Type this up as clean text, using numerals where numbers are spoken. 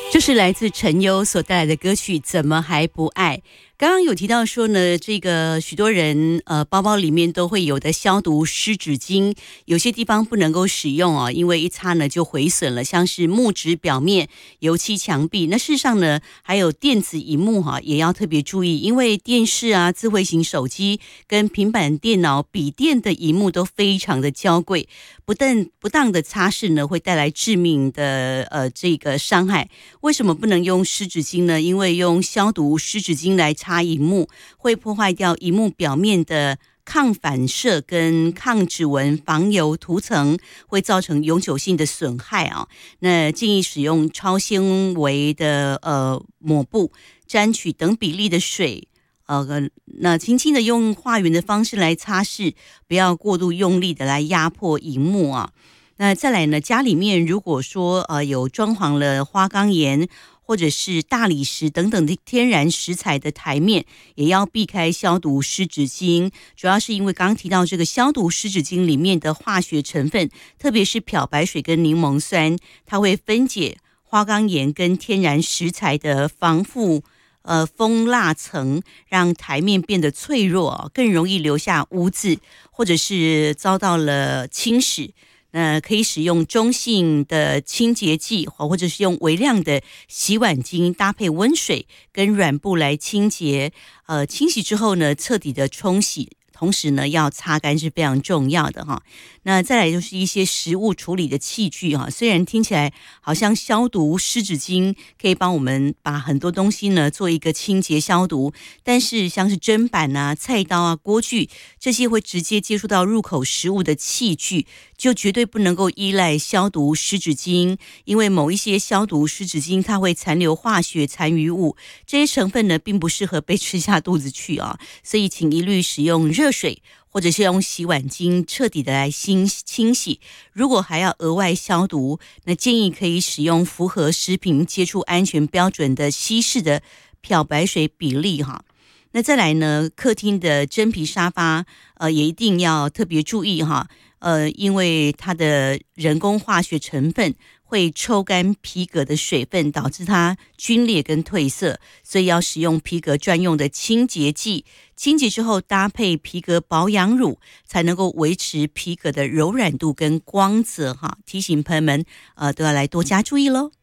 这是来自陈优所带来的歌曲《怎么还不爱》。刚刚有提到说呢，这个许多人包包里面都会有的消毒湿纸巾，有些地方不能够使用哦，因为一擦呢就毁损了，像是木质表面、油漆墙壁。那事实上呢，还有电子荧幕也要特别注意，因为电视啊、智慧型手机跟平板电脑、笔电的荧幕都非常的娇贵，不当的擦拭呢，会带来致命的这个伤害。为什么不能用湿纸巾呢？因为用消毒湿纸巾来擦荧幕，会破坏掉荧幕表面的抗反射跟抗指纹防油涂层，会造成永久性的损害啊。那建议使用超纤维的抹布，沾取等比例的水。那轻轻的用画圆的方式来擦拭，不要过度用力的来压迫荧幕啊。那再来呢，家里面如果说有装潢了花岗岩或者是大理石等等的天然石材的台面，也要避开消毒湿纸巾。主要是因为刚刚提到这个消毒湿纸巾里面的化学成分，特别是漂白水跟柠檬酸，它会分解花岗岩跟天然石材的防腐蜂蜡层，让台面变得脆弱，更容易留下污渍，或者是遭到了侵蚀。可以使用中性的清洁剂，或者是用微量的洗碗精搭配温水跟软布来清洁。清洗之后呢，彻底的冲洗，同时呢要擦干是非常重要的哈。那再来就是一些食物处理的器具哈，虽然听起来好像消毒湿纸巾可以帮我们把很多东西呢做一个清洁消毒，但是像是砧板啊、菜刀啊、锅具这些会直接接触到入口食物的器具，就绝对不能够依赖消毒湿纸巾，因为某一些消毒湿纸巾它会残留化学残余物，这些成分呢并不适合被吃下肚子去啊，所以请一律使用热水或者是用洗碗精彻底的来清洗。如果还要额外消毒，那建议可以使用符合食品接触安全标准的稀释的漂白水比例哈。那再来呢，客厅的真皮沙发也一定要特别注意哈，因为它的人工化学成分会抽干皮革的水分，导致它皲裂跟褪色，所以要使用皮革专用的清洁剂。清洁之后搭配皮革保养乳，才能够维持皮革的柔软度跟光泽哈。提醒朋友们都要来多加注意咯。